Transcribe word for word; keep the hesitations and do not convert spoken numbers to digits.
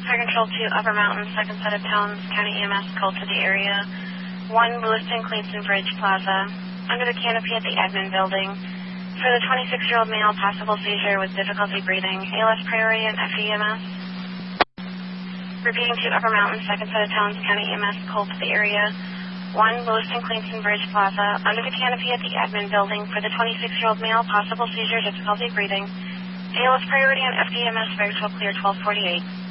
Fire Control two, Upper Mountain, second set of tones, County E M S called to the area. one, Lewiston Cleanston Bridge Plaza, under the canopy at the admin building. For the twenty-six-year-old male, possible seizure with difficulty breathing, A L S priority and F E M S. Repeating to Upper Mountain, second set of tones, County E M S called to the area. one, Lewiston Cleanston Bridge Plaza, under the canopy at the admin building. For the twenty-six-year-old male, possible seizure, difficulty breathing, A L S priority and F D M S, Fire Control clear twelve forty-eight.